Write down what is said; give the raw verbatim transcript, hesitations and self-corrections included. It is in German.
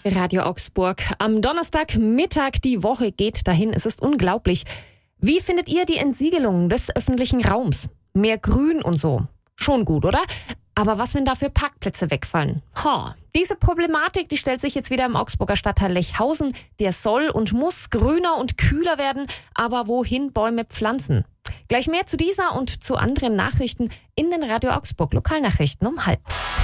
Radio Augsburg. Am Donnerstagmittag, die Woche geht dahin. Es ist unglaublich. Wie findet ihr die Entsiegelung des öffentlichen Raums? Mehr Grün und so. Schon gut, oder? Aber was, wenn dafür Parkplätze wegfallen? Ha. Diese Problematik, die stellt sich jetzt wieder im Augsburger Stadtteil Lechhausen. Der soll und muss grüner und kühler werden. Aber wohin Bäume pflanzen? Gleich mehr zu dieser und zu anderen Nachrichten in den Radio Augsburg Lokalnachrichten um halb.